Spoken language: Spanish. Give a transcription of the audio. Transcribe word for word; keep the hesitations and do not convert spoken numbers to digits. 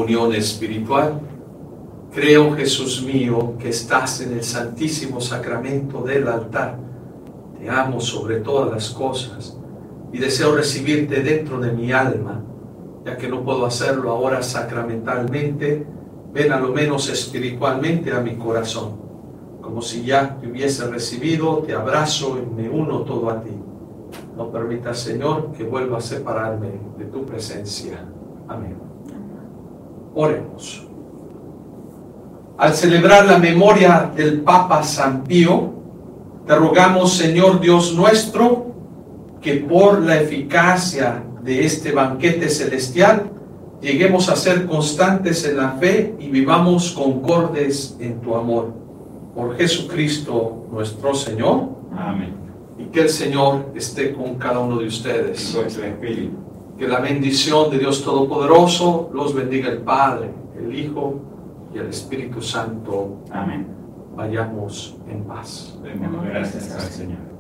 comunión espiritual. Creo, Jesús mío, que estás en el santísimo sacramento del altar. Te amo sobre todas las cosas y deseo recibirte dentro de mi alma. Ya que no puedo hacerlo ahora sacramentalmente, ven a lo menos espiritualmente a mi corazón. Como si ya te hubiese recibido, te abrazo y me uno todo a ti. No permitas, Señor, que vuelva a separarme de tu presencia. Amén. Oremos. Al celebrar la memoria del Papa San Pío, te rogamos, Señor Dios nuestro, que por la eficacia de este banquete celestial lleguemos a ser constantes en la fe y vivamos concordes en tu amor. Por Jesucristo nuestro Señor. Amén. Y que el Señor esté con cada uno de ustedes. Con su espíritu. Que la bendición de Dios Todopoderoso los bendiga el Padre, el Hijo y el Espíritu Santo. Amén. Vayamos en paz. Demos gracias al Señor.